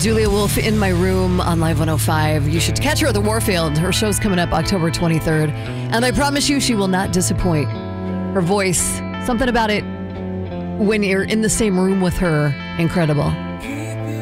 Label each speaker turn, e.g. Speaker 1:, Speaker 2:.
Speaker 1: Julia Wolf in my room on Live 105. You should catch her at the Warfield. Her show's coming up October 23rd. And I promise you, she will not disappoint. Her voice, something about it when you're in the same room with her, incredible.